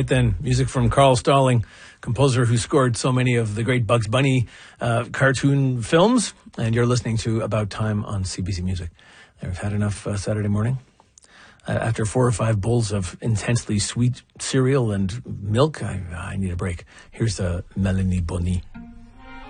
right then. Music from Carl Stalling, composer who scored so many of the great Bugs Bunny cartoon films. And you're listening to About Time on CBC Music. We've had enough Saturday morning. After 4 or 5 bowls of intensely sweet cereal and milk, I need a break. Here's Melanie Bonny.